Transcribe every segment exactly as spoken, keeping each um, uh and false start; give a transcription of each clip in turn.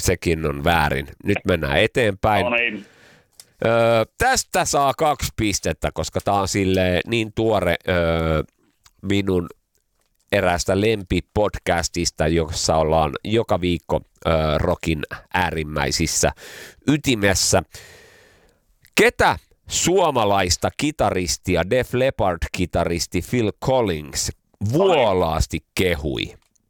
sekin on väärin. Nyt mennään eteenpäin. No niin. Öö, tästä saa kaksi pistettä, koska tää on silleen niin tuore öö, minun eräästä lempipodcastista, jossa ollaan joka viikko öö, rockin äärimmäisissä ytimessä. Ketä suomalaista kitaristia, Def Leppard-kitaristi Phil Collins vuolaasti kehui?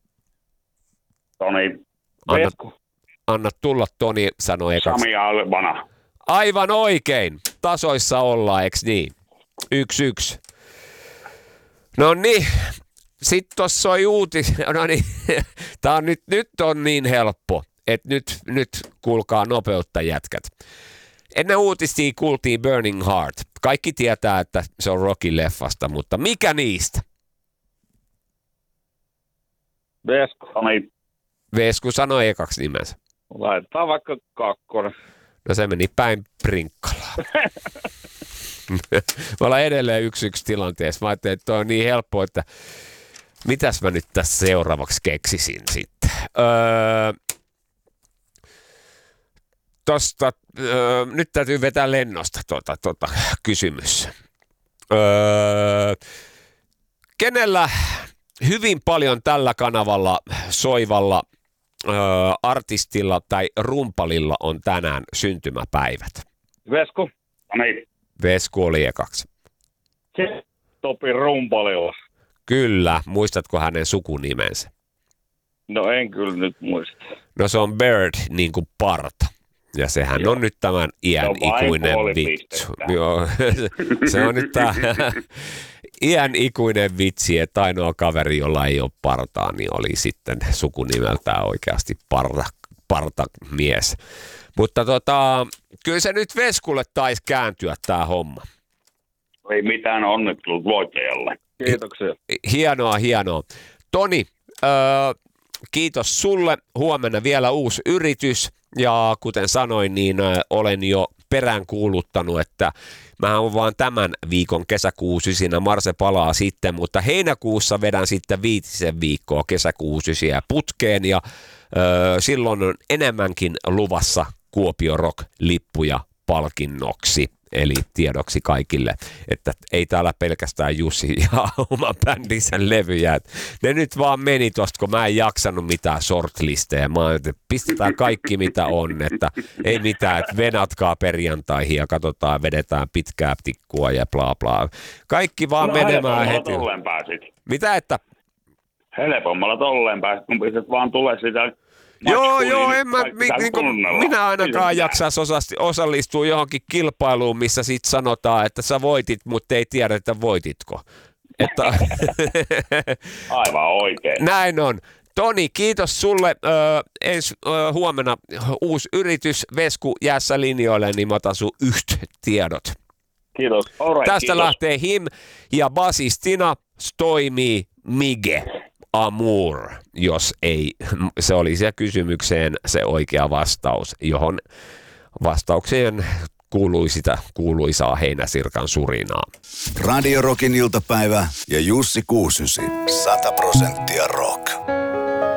Toni Anna, anna tulla, Toni, sanoi ekaksi. Sami Alvana. Aivan oikein. Tasoissa ollaan, eks niin? Yksi yksi. No niin. Sitten tuossa on uutis. No niin. Tää on nyt, nyt on niin helppo, että nyt, nyt kuulkaa nopeutta jätkät. Ennen uutisia kuultiin Burning Heart. Kaikki tietää, että se on Rocky-leffasta, mutta mikä niistä? Vesku. Toni. Vesku sanoi ekaksi nimensä. Laitetaan vaikka kakkonen. No se meni päin Prinkkalaa. Mä ollaan edelleen yksi yksi tilanteessa. Mä ajattelin, että toi on niin helppo, että mitäs mä nyt tässä seuraavaksi keksisin sitten. Öö, tosta, öö, nyt täytyy vetää lennosta tota, tota, kysymys. Öö, kenellä hyvin paljon tällä kanavalla soivalla öö, artistilla tai rumpalilla on tänään syntymäpäivät? Vesku. Toni. Vesku oli ekaksi. Se Topi rumpalilla. Kyllä. Muistatko hänen sukunimensä? No en kyllä nyt muista. No se on Bird, niin kuin parta. Ja sehän Joo. on nyt tämän iän ikuinen vitsi. Joo, se on nyt tämä iän ikuinen vitsi, että ainoa kaveri, jolla ei ole partaa, niin oli sitten sukunimeltään oikeasti parta, partamies. Mutta tota, kyllä se nyt Veskulle taisi kääntyä tämä homma. Ei mitään onnittelut voittajalle. Kiitoksia. Hienoa, hienoa. Toni, öö, kiitos sulle. Huomenna vielä uusi yritys. Ja kuten sanoin, niin ö, olen jo peräänkuuluttanut, että mä oon vaan tämän viikon kesäkuusysinä, Marse palaa sitten, mutta heinäkuussa vedän sitten viitisen viikkoa kesäkuusysiä putkeen ja ö, silloin on enemmänkin luvassa Kuopio Rock-lippuja palkinnoksi. Eli tiedoksi kaikille, että ei täällä pelkästään Jussi ja oma bändinsä levyjä. Et ne nyt vaan meni tosta, kun mä en jaksanut mitään shortlisteja. Mä että pistetään kaikki mitä on, että ei mitään, että venatkaa perjantaihin ja katsotaan, vedetään pitkää tikkua ja bla bla. Kaikki vaan no, menemään heti. Tolleen pääsit. Mitä että? Helpommalla tolleen pääsit, kun pistät vaan tulee sitä. Joo, joo, en mä, mi, niinku, minä ainakaan jaksaisi osallistua johonkin kilpailuun, missä sit sanotaan, että sä voitit, mutta ei tiedä, että voititko. Että aivan oikein. Näin on. Toni, kiitos sulle. Öö, ensi öö, huomenna uusi yritys, Vesku jäässä linjoille, niin mä otan sun yht tiedot. Kiitos. Right, Tästä kiitos. lähtee Him ja basistina toimii Mige. Amour, jos ei, se oli se kysymykseen se oikea vastaus, johon vastaukseen kuului sitä kuuluisaa heinäsirkan surinaa. Radio Rockin iltapäivä ja Jussi Kuusysi. sata prosenttia rock.